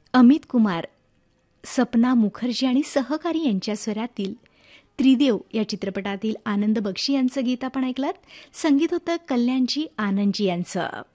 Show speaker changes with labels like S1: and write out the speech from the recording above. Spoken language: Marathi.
S1: अमित कुमार, सपना मुखर्जी आणि सहकारी यांच्या स्वरातील त्रिदेव या चित्रपटातील आनंद बक्षी यांचं गीत आपण ऐकलात. संगीत होतं कल्याणजी आनंदजी यांचं.